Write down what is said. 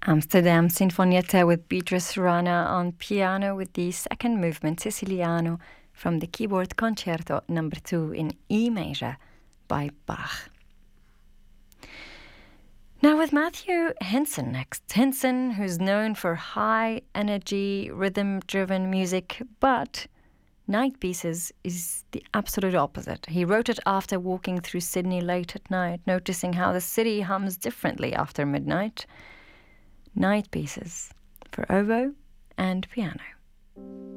Amsterdam Sinfonietta with Beatrice Rana on piano with the second movement Siciliano from the Keyboard Concerto No. 2 in E major by Bach. Now with Matthew Henson next. Henson, who's known for high energy, rhythm-driven music, but Night Pieces is the absolute opposite. He wrote it after walking through Sydney late at night, noticing how the city hums differently after midnight. Night Pieces for oboe and piano.